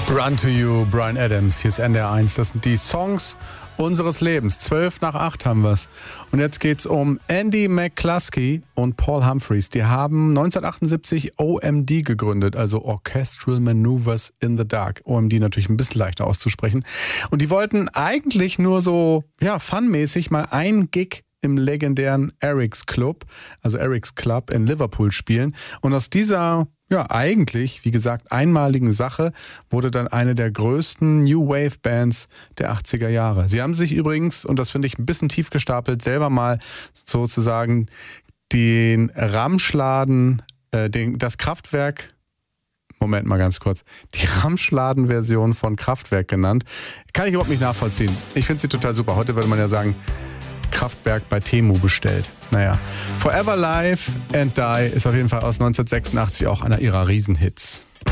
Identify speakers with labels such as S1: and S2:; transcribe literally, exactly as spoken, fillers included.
S1: Run to You, Bryan Adams. Hier ist N D R eins. Das sind die Songs unseres Lebens. Zwölf nach acht haben wir's. Und jetzt geht's um Andy McCluskey und Paul Humphreys. Die haben neunzehnhundertachtundsiebzig O M D gegründet, also Orchestral Maneuvers in the Dark. O M D natürlich ein bisschen leichter auszusprechen. Und die wollten eigentlich nur so, ja, funmäßig mal ein Gig im legendären Eric's Club, also Eric's Club in Liverpool spielen. Und aus dieser, ja, eigentlich, wie gesagt, einmaligen Sache wurde dann eine der größten New Wave Bands der achtziger Jahre. Sie haben sich übrigens, und das finde ich ein bisschen tief gestapelt, selber mal sozusagen den Ramschladen, äh, den, das Kraftwerk, Moment mal ganz kurz, die Ramschladen-Version von Kraftwerk genannt. Kann ich überhaupt nicht nachvollziehen. Ich finde sie total super. Heute würde man ja sagen, Kraftwerk bei Temu bestellt. Naja, Forever Live and Die ist auf jeden Fall aus neunzehnhundertsechsundachtzig auch einer ihrer Riesenhits.